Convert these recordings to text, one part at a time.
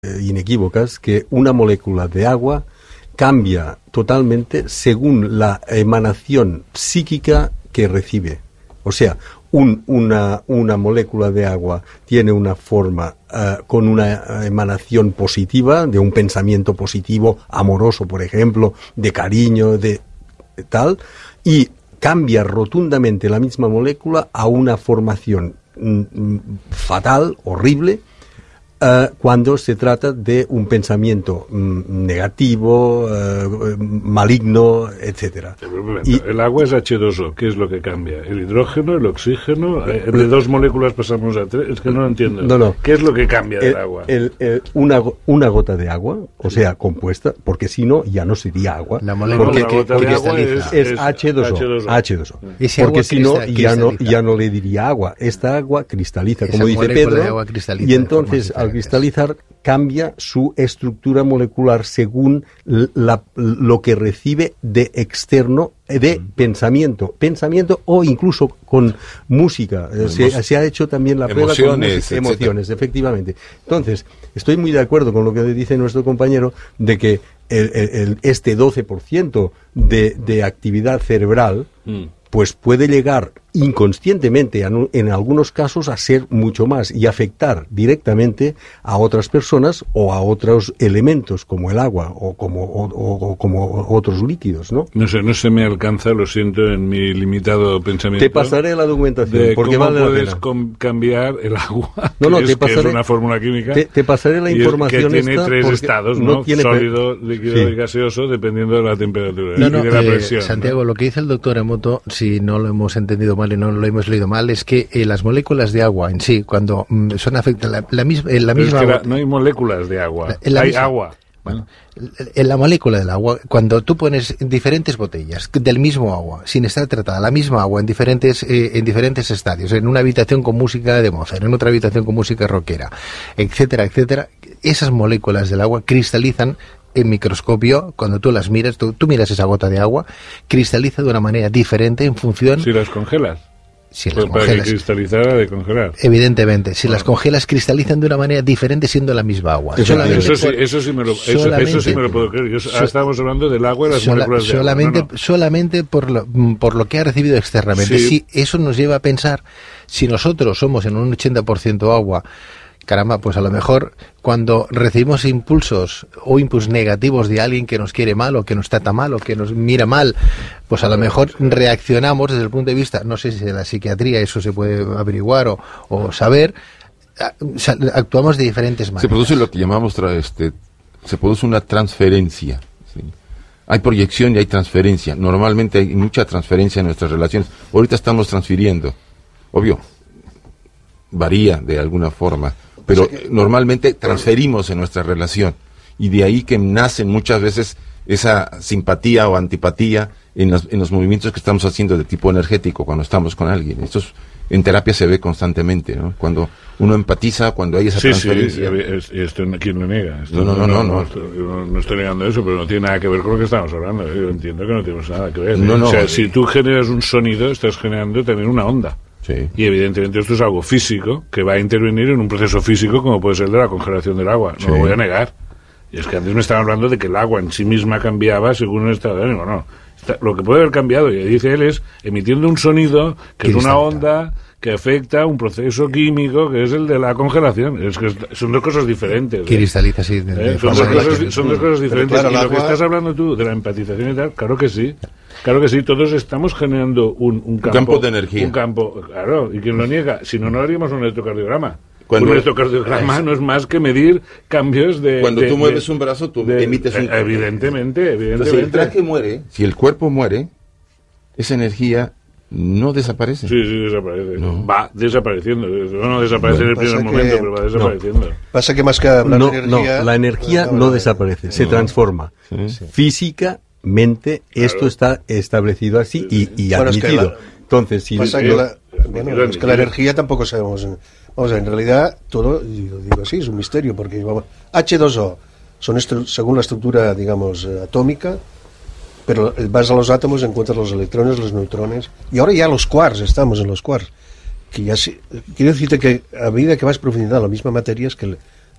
inequívocas que una molécula de agua cambia totalmente según la emanación psíquica que recibe. O sea, una molécula de agua tiene una forma con una emanación positiva, de un pensamiento positivo, amoroso, por ejemplo, de cariño, de tal, y cambia rotundamente la misma molécula a una formación fatal, horrible, cuando se trata de un pensamiento negativo, maligno, etcétera. El agua es H2O, ¿qué es lo que cambia? ¿El hidrógeno, el oxígeno? ¿De 2 moléculas pasamos a 3? Es que no lo entiendo. No. ¿Qué es lo que cambia del agua? Una gota de agua, o sea, compuesta, porque si no, ya no sería agua. La molécula que cristaliza. Es H2O. Porque si no, ya no le diría agua. Esta agua cristaliza, como dice Pedro, y entonces al cristalizar cambia su estructura molecular según lo que recibe de externo, de pensamiento o incluso con música. Se ha hecho también la prueba con emociones, efectivamente. Entonces, estoy muy de acuerdo con lo que dice nuestro compañero de que este 12% de actividad cerebral pues puede llegar inconscientemente en algunos casos a ser mucho más y afectar directamente a otras personas o a otros elementos como el agua o como otros líquidos, ¿no? No se me alcanza, lo siento, en mi limitado pensamiento. Te pasaré la documentación porque cómo vale la puedes pena. Cambiar el agua, que es una fórmula química. Te pasaré la información que tiene 3 estados, ¿no? Sólido, líquido y gaseoso, dependiendo de la temperatura y de la presión. Santiago, lo que dice el doctor Emoto, si no lo hemos entendido mal y no lo hemos leído mal, es que las moléculas de agua en sí, cuando son afectadas la misma agua, no hay moléculas de agua, hay agua. Bueno, en la molécula del agua, cuando tú pones diferentes botellas del mismo agua, sin estar tratada, la misma agua en diferentes estadios, en una habitación con música de Mozart, en otra habitación con música rockera, etcétera, etcétera, esas moléculas del agua cristalizan en microscopio. Cuando tú las miras, tú miras esa gota de agua, cristaliza de una manera diferente en función... Si las congelas. Para que cristalizara de congelar. Evidentemente, si las congelas cristalizan de una manera diferente siendo la misma agua. Eso sí me lo puedo creer. Estábamos hablando del agua y las moléculas de agua. Solamente por lo que ha recibido externamente. Sí. Si eso nos lleva a pensar, si nosotros somos en un 80% agua, caramba, pues a lo mejor cuando recibimos impulsos negativos de alguien que nos quiere mal o que nos trata mal o que nos mira mal, pues a lo mejor reaccionamos desde el punto de vista, no sé si de la psiquiatría eso se puede averiguar o saber, actuamos de diferentes maneras. Se produce lo que llamamos se produce una transferencia, ¿sí? Hay proyección y hay transferencia. Normalmente hay mucha transferencia en nuestras relaciones. Ahorita estamos transfiriendo, obvio, varía de alguna forma, pero normalmente transferimos en nuestra relación, y de ahí que nacen muchas veces esa simpatía o antipatía en los movimientos que estamos haciendo de tipo energético cuando estamos con alguien. Esto en terapia se ve constantemente, ¿no? Cuando uno empatiza, cuando hay esa transferencia. Sí, esto ¿quién lo niega? No estoy negando eso, pero no tiene nada que ver con lo que estamos hablando. Yo entiendo que no tenemos nada que ver. O sea, si tú generas un sonido, estás generando también una onda. Sí. Y evidentemente esto es algo físico que va a intervenir en un proceso físico como puede ser el de la congelación del agua. No lo voy a negar. Y es que antes me estaban hablando de que el agua en sí misma cambiaba según el estado de ánimo. No. Lo que puede haber cambiado, y dice él, es emitiendo un sonido que es una onda que afecta un proceso químico que es el de la congelación. Es que son 2 cosas diferentes. Cristaliza, sí. Son dos cosas diferentes. Claro, y lo que estás hablando tú de la empatización y tal, claro que sí. Claro que sí, todos estamos generando un campo de energía. Un campo, claro, y quien lo niega, si no, no haríamos un electrocardiograma. Un electrocardiograma no es más que medir cambios de... Cuando tú mueves un brazo, tú emites un... Evidentemente. Entonces, si el traje muere, si el cuerpo muere, esa energía no desaparece. Sí, desaparece. No. Va desapareciendo. No desaparece en el primer momento, pero va desapareciendo. Pasa que más que hablar de energía... No, la energía no desaparece, se transforma. Sí. Físicamente, esto está establecido así y admitido. Entonces, si... Pasa que es que la energía tampoco sabemos... Vamos a ver, en realidad, todo, y lo digo así, es un misterio, porque H2O son según la estructura, digamos, atómica, pero vas a los átomos, encuentras los electrones, los neutrones, y ahora ya los quarks, estamos en los quarks, que ya quiero decirte que a medida que vas profundizando la misma materia es que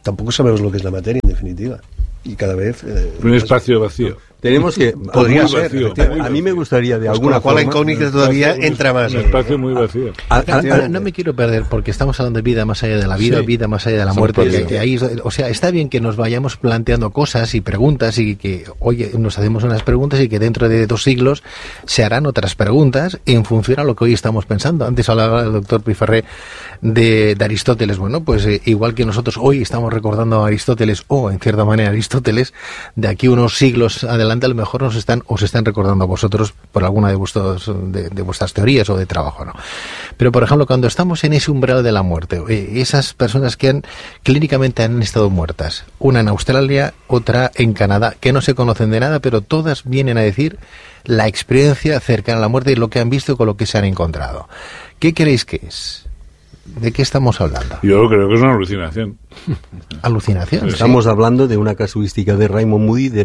tampoco sabemos lo que es la materia, en definitiva. Y cada vez... un espacio vacío. Tenemos que... Podría ser. A mí me gustaría de alguna forma... la incógnita todavía entra más. Un espacio muy vacío. No me quiero perder, porque estamos hablando de vida más allá de la vida, vida más allá de la muerte. Que ahí, o sea, está bien que nos vayamos planteando cosas y preguntas y que hoy nos hacemos unas preguntas y que dentro de 2 siglos se harán otras preguntas en función a lo que hoy estamos pensando. Antes hablaba el doctor Piferrer de Aristóteles. Bueno, pues igual que nosotros hoy estamos recordando a Aristóteles, o en cierta manera Aristóteles, de aquí unos siglos adelante a lo mejor os están recordando a vosotros por alguna de vuestras teorías o de trabajo, ¿no? Pero por ejemplo, cuando estamos en ese umbral de la muerte, esas personas que clínicamente han estado muertas, una en Australia, otra en Canadá, que no se conocen de nada, pero todas vienen a decir la experiencia cercana a la muerte y lo que han visto con lo que se han encontrado. ¿Qué creéis que es? ¿De qué estamos hablando? Yo creo que es una alucinación. ¿Alucinación? Estamos hablando de una casuística de Raymond Moody de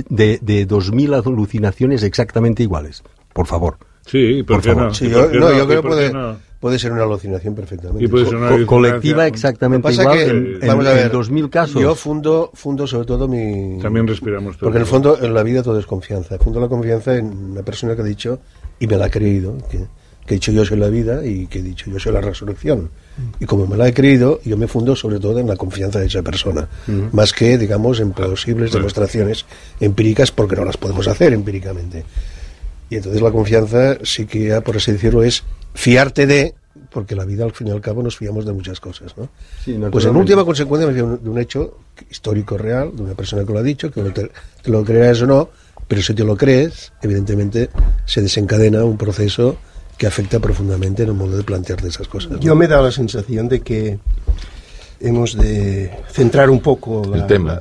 2.000 alucinaciones exactamente iguales. Por favor. Sí, ¿por qué no? Sí, yo creo que puede ser una alucinación perfectamente. Y puede ser una colectiva exactamente igual en 2.000 casos. Yo fundo sobre todo mi... También respiramos todo. Porque en el fondo en la vida todo es confianza. Fundo la confianza en una persona que ha dicho, y me la ha creído, que he dicho yo soy la vida y que he dicho yo soy la resurrección. Y como me la he creído, yo me fundo sobre todo en la confianza de esa persona, más que, digamos, en plausibles demostraciones empíricas, porque no las podemos hacer empíricamente. Y entonces la confianza sí que, por así decirlo, es fiarte de, porque la vida al fin y al cabo nos fiamos de muchas cosas, ¿no? Sí, pues en última consecuencia me fío de un hecho histórico real, de una persona que lo ha dicho, que lo creas o no, pero si te lo crees, evidentemente se desencadena un proceso que afecta profundamente en el modo de plantearte esas cosas, ¿no? Yo me he dado la sensación de que hemos de centrar un poco el tema.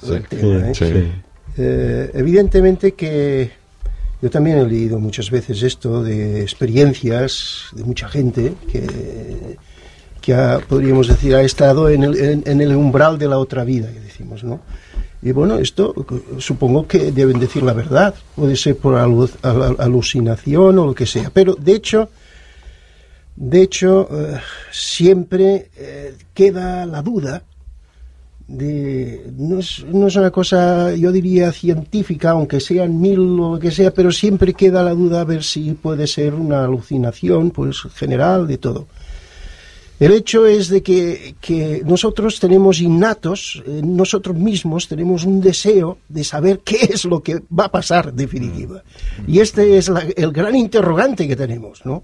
Evidentemente que yo también he leído muchas veces esto de experiencias de mucha gente que podríamos decir, ha estado en el umbral de la otra vida, que decimos, ¿no? Y bueno, esto supongo que deben decir la verdad, puede ser por alucinación o lo que sea, pero de hecho siempre queda la duda de no es una cosa, yo diría, científica, aunque sean 1000 o lo que sea, pero siempre queda la duda a ver si puede ser una alucinación, pues general, de todo. El hecho es de que nosotros tenemos innatos, nosotros mismos tenemos un deseo de saber qué es lo que va a pasar definitiva. Y este es el gran interrogante que tenemos, ¿no?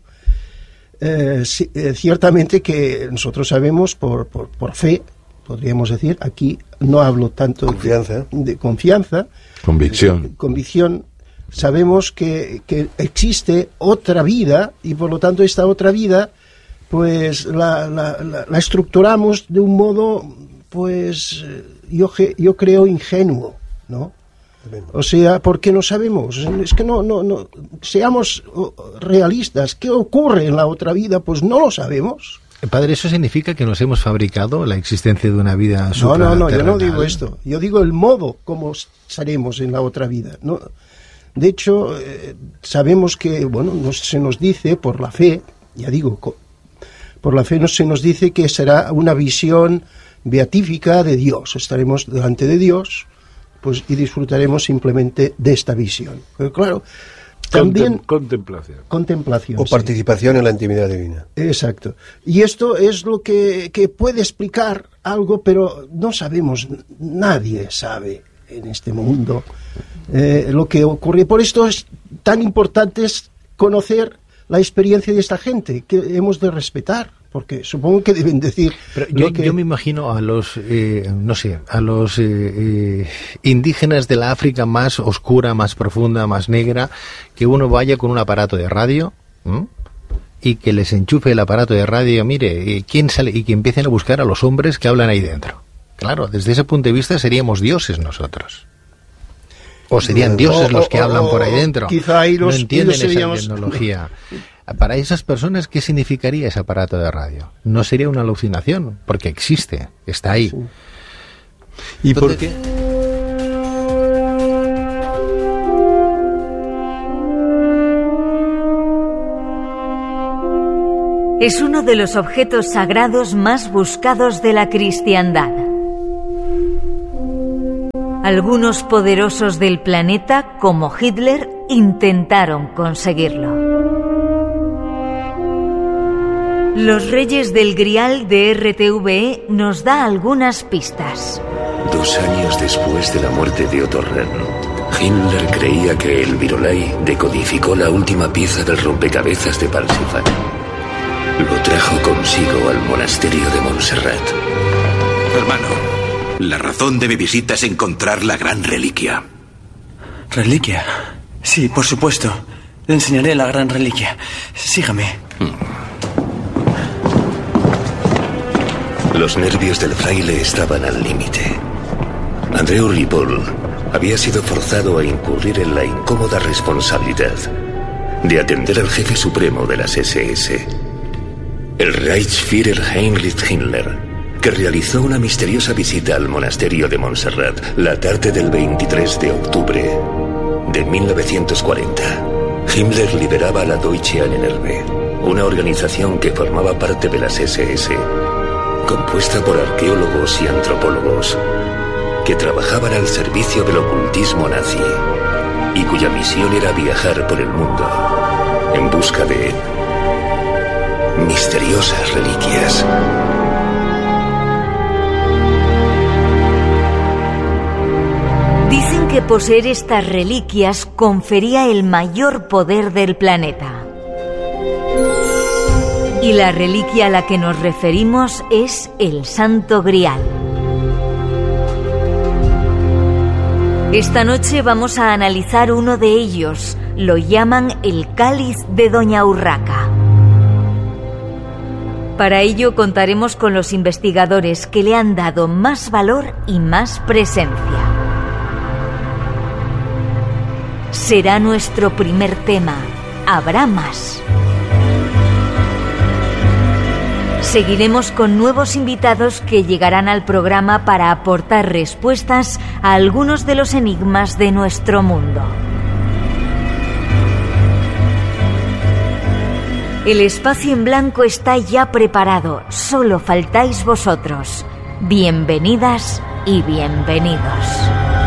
Ciertamente que nosotros sabemos por fe, podríamos decir, aquí no hablo tanto de confianza, convicción, sabemos que existe otra vida y por lo tanto esta otra vida pues la estructuramos de un modo, pues yo creo ingenuo, ¿no? O sea, porque no sabemos, es que no seamos realistas, ¿qué ocurre en la otra vida? Pues no lo sabemos. Padre, ¿eso significa que nos hemos fabricado la existencia de una vida supraterrenal? No, yo no digo esto. Yo digo el modo como seremos en la otra vida, ¿no? De hecho, sabemos que, bueno, se nos dice por la fe, ya digo, por la fe se nos dice que será una visión beatífica de Dios. Estaremos delante de Dios, pues, y disfrutaremos simplemente de esta visión. Pero claro, también contemplación o participación en la intimidad divina. Exacto. Y esto es lo que puede explicar algo, pero no sabemos, nadie sabe en este mundo lo que ocurre. Por esto es tan importante conocer la experiencia de esta gente, que hemos de respetar, porque supongo que deben decir... Pero yo me imagino a los, indígenas de la África más oscura, más profunda, más negra, que uno vaya con un aparato de radio y que les enchufe el aparato de radio, mire, quién sale, y que empiecen a buscar a los hombres que hablan ahí dentro. Claro, desde ese punto de vista seríamos dioses nosotros. O serían dioses los que hablan por ahí dentro. Quizá ahí no entienden esa tecnología. Para esas personas, ¿qué significaría ese aparato de radio? No sería una alucinación, porque existe, está ahí. Sí. ¿Y por qué? Es uno de los objetos sagrados más buscados de la cristiandad. Algunos poderosos del planeta, como Hitler, intentaron conseguirlo. Los Reyes del Grial de RTVE nos da algunas pistas. 2 años después de la muerte de Otto Rahn, Himmler creía que el Virolai decodificó la última pieza del rompecabezas de Parsifal. Lo trajo consigo al monasterio de Montserrat. Hermano, la razón de mi visita es encontrar la gran reliquia. ¿Reliquia? Sí, por supuesto. Le enseñaré la gran reliquia. Sígame. Los nervios del fraile estaban al límite. Andreu Ripoll había sido forzado a incurrir en la incómoda responsabilidad de atender al jefe supremo de las SS, el Reichsführer Heinrich Himmler, que realizó una misteriosa visita al monasterio de Montserrat la tarde del 23 de octubre de 1940. Himmler lideraba la Deutsche Ahnenerbe, una organización que formaba parte de las SS, compuesta por arqueólogos y antropólogos que trabajaban al servicio del ocultismo nazi y cuya misión era viajar por el mundo en busca de misteriosas reliquias. Dicen que poseer estas reliquias confería el mayor poder del planeta. Y la reliquia a la que nos referimos es el Santo Grial. Esta noche vamos a analizar uno de ellos. Lo llaman el Cáliz de Doña Urraca. Para ello contaremos con los investigadores que le han dado más valor y más presencia. Será nuestro primer tema. Habrá más. Seguiremos con nuevos invitados que llegarán al programa para aportar respuestas a algunos de los enigmas de nuestro mundo. El espacio en blanco está ya preparado, solo faltáis vosotros. Bienvenidas y bienvenidos.